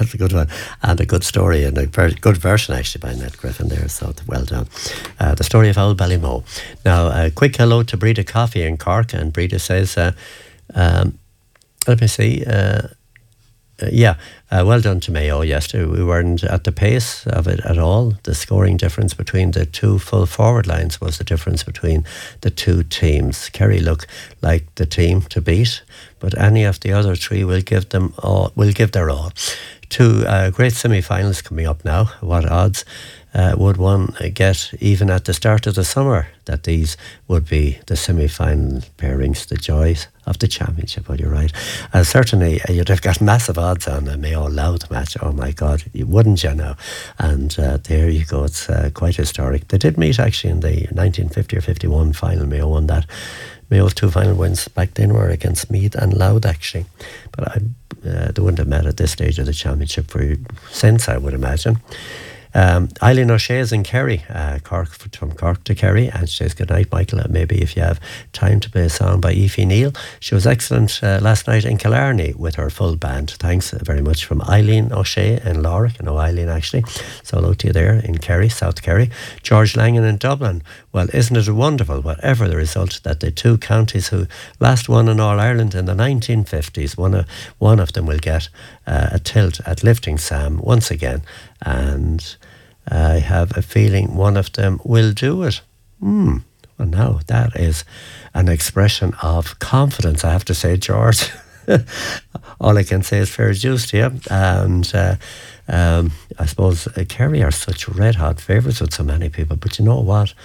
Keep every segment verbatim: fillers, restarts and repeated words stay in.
That's a good one. And a good story, and a very good version actually by Annette Griffin there, so well done. Uh, the story of Old Ballymo. Now, a quick hello to Breda Coffee in Cork, and Breda says, uh, um, let me see, uh, Uh, yeah, uh, well done to Mayo yesterday. We weren't at the pace of it at all. The scoring difference between the two full forward lines was the difference between the two teams. Kerry look like the team to beat, but any of the other three will give them all, will give their all. Two uh, great semi-finals coming up now. What odds uh, would one get even at the start of the summer that these would be the semi-final pairings, the joys of the championship? Well, you're right. Uh, certainly, uh, you'd have got massive odds on a Mayo Louth match. Oh my God, you wouldn't you now? And uh, there you go. It's uh, quite historic. They did meet actually in the nineteen fifty or fifty-one final. Mayo won that. Mayo's two final wins back then were against Meath and Louth actually, but I, uh, they wouldn't have met at this stage of the championship for since, I would imagine. Um, Eileen O'Shea is in Kerry, uh, Cork, from Cork to Kerry, and she says, good night, Michael. Uh, maybe if you have time to play a song by Aoife Neal. She was excellent uh, last night in Killarney with her full band. Thanks very much from Eileen O'Shea in Louth. I know Eileen actually. So hello to you there in Kerry, South Kerry. George Langan in Dublin. Well, isn't it wonderful, whatever the result, that the two counties who last won in All-Ireland in the nineteen fifties, one of, one of them will get uh, a tilt at Lifting Sam once again. And I have a feeling one of them will do it. Hmm. Well, now that is an expression of confidence, I have to say, George. All I can say is fair dues to you. And uh, um, I suppose uh, Kerry are such red-hot favourites with so many people. But you know what?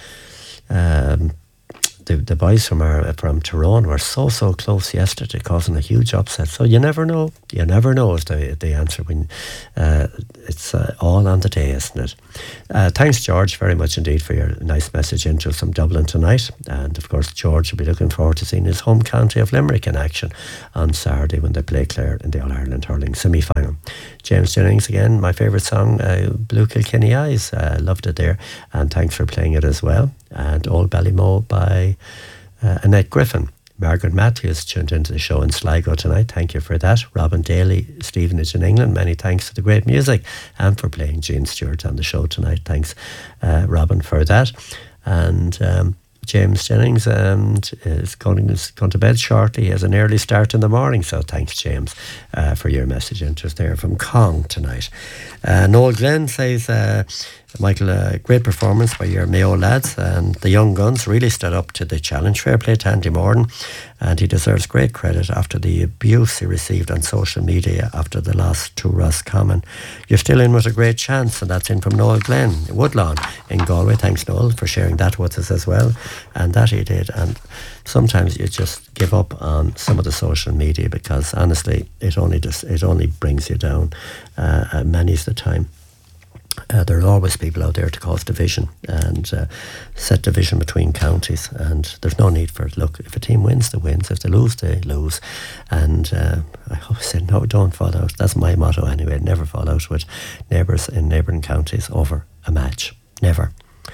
Um, the, the boys from our, from Tyrone were so, so close yesterday, causing a huge upset. So you never know. You never know is the, the answer. When uh, it's uh, all on the day, isn't it? Uh, thanks, George, very much indeed for your nice message into from Dublin tonight. And, of course, George will be looking forward to seeing his home county of Limerick in action on Saturday when they play Clare in the All-Ireland hurling semi-final. James Jennings, again, my favourite song, uh, Blue Kilkenny Eyes. Uh, loved it there. And thanks for playing it as well. And Old Ballymo by uh, Annette Griffin. Margaret Matthews tuned into the show in Sligo tonight. Thank you for that. Robin Daly, Stevenage in England. Many thanks for the great music and for playing Gene Stewart on the show tonight. Thanks, uh, Robin, for that. And um, James Jennings and is going, is going to bed shortly. He has an early start in the morning. So thanks, James, uh, for your message interest there from Kong tonight. Uh, Noel Glenn says, uh, Michael, a uh, great performance by your Mayo lads, and the young guns really stood up to the challenge. Fair play to Andy Morden, and he deserves great credit after the abuse he received on social media after the loss to Roscommon. You're still in with a great chance, and that's in from Noel Glenn, Woodlawn in Galway. Thanks, Noel, for sharing that with us as well. And that he did. And sometimes you just give up on some of the social media because honestly, it only just it only brings you down. Uh, uh, many's the time. Uh, there are always people out there to cause division and uh, set division between counties, and there's no need for it. Look, if a team wins, they wins. If they lose, they lose. And uh, I always say, no, don't fall out. That's my motto anyway. Never fall out with neighbours in neighbouring counties over a match. Never.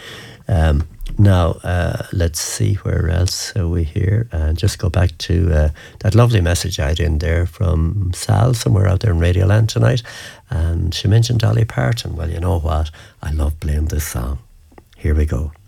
Um, now, uh, let's see where else are we here. And uh, just go back to uh, that lovely message I had in there from Sal, somewhere out there in Radioland tonight. And she mentioned Dolly Parton. Well, you know what? I love playing this song. Here we go.